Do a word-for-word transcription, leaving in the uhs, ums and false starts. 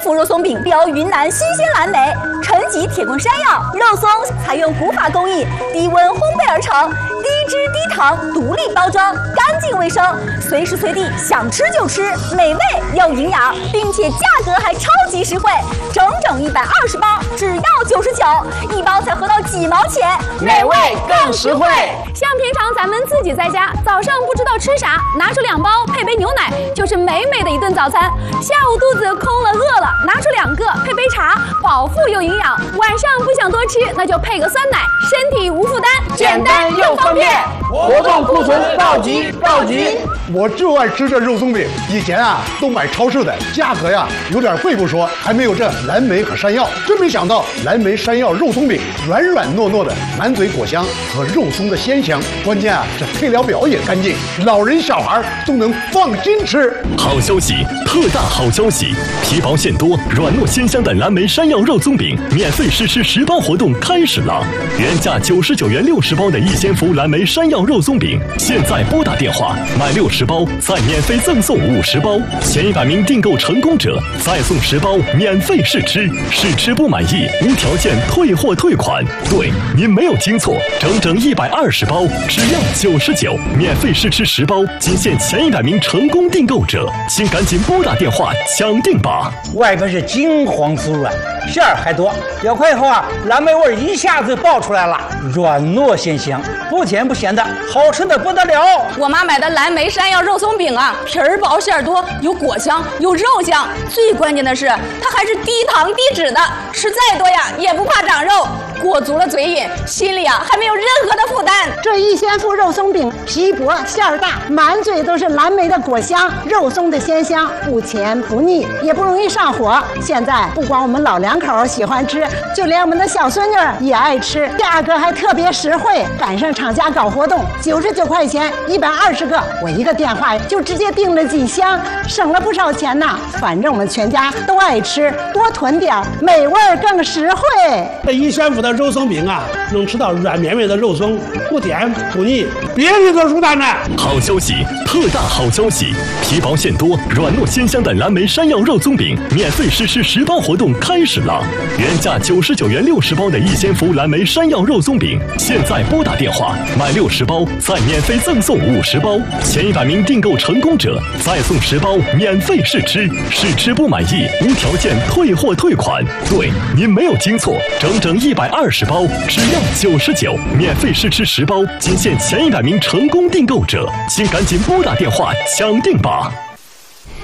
福肉松饼标云南新鲜蓝莓，陈吉铁棍山药肉松采用古法工艺，低温烘焙而成，低脂低糖，独立包装，干净卫生，随时随地想吃就吃，美味又营养，并且价格还超级实惠，整整一百二十包，只要九十九，一包才合到几毛钱， 美味更实惠。 像平常咱们自己在家，早上不知道吃啥，拿出两包配杯牛奶，就是美美的一顿早餐。下午肚子空了饿了，拿出两个配杯茶，饱腹又营养。晚上不想多吃，那就配个酸奶，身体无负担， 简单又方便。活动库存暴击暴击！ 我就爱吃这肉松饼，以前啊都买超市的，价格呀有点贵不说，还没有这蓝莓和山药。真没想到蓝莓山药肉松饼软软糯糯的，满嘴果香和肉松的鲜香，关键啊这配料表也干净，老人小孩都能放心吃。 好消息，特大好消息！皮薄馅多、软糯鲜香的蓝莓山药肉松饼免费试吃十包活动开始了，原价九十九元六十包的一仙福蓝莓山药肉松饼，现在拨打电话买六十包，再免费赠送五十包，前一百名订购成功者再送十包免费试吃，试吃不满意无条件退货退款。对，您没有听错，整整一百二十包，只要九十九，免费试吃十包，仅限前一百名成功订购者，请赶紧拨打电话抢定吧！ 外边是金黄酥软，馅儿还多，咬开以后啊，蓝莓味一下子爆出来了，软糯鲜香，不甜不咸的，好吃的不得了。 我妈买的蓝莓山药肉松饼啊，皮儿薄馅儿多，有果香，有肉香，最关键的是它还是低糖低脂的，吃再多呀也不怕长肉，过足了嘴瘾，心里啊还没有任何的负担。 这一仙福肉松饼皮薄馅儿大，满嘴都是蓝莓的果香，肉松的鲜香，不甜不腻，也不容易上火。现在不光我们老两口喜欢吃，就连我们的小孙女也爱吃，价格还特别实惠，赶上厂家搞活动，九十九块钱一百二十个，我一个电话就直接订了几箱，省了不少钱呢。反正我们全家都爱吃，多囤点，美味更实惠。 这一仙福的肉松饼啊，能吃到软绵绵的肉松，不甜不腻，别人都出单呢。 好消息，特大好消息！皮薄馅多、软糯鲜香的蓝莓山药肉松饼免费试吃十包活动开始了，原价九十九元六十包的一仙福蓝莓山药肉松饼，现在拨打电话买六十包，再免费赠送五十包，前一百名订购成功者再送十包免费试吃，试吃不满意无条件退货退款。对，您没有听错，整整一百二十包，只要九十九，免费试吃十包，仅限前一百名成功订购者，请赶紧拨打电话抢定吧！